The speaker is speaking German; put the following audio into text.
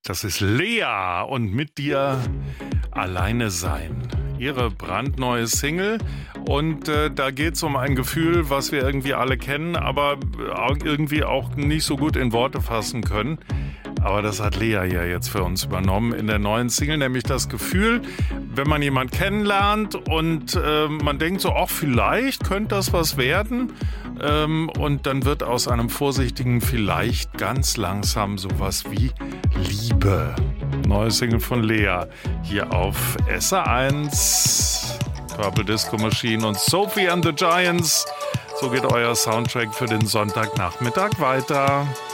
Das ist Lea und mit dir alleine sein. Ihre brandneue Single und da geht es um ein Gefühl, was wir irgendwie alle kennen, aber irgendwie auch nicht so gut in Worte fassen können. Aber das hat Lea ja jetzt für uns übernommen in der neuen Single, nämlich das Gefühl, wenn man jemanden kennenlernt und man denkt so, ach, vielleicht könnte das was werden, und dann wird aus einem vorsichtigen vielleicht ganz langsam sowas wie Liebe. Neue Single von Lea hier auf SR1, Purple Disco Machine und Sophie and the Giants. So geht euer Soundtrack für den Sonntagnachmittag weiter.